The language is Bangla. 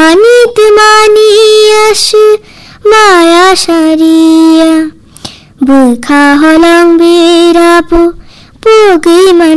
মানিতে মানি আসে মায়া সারিয়া বুখা হলাং বেরাবো পগৈ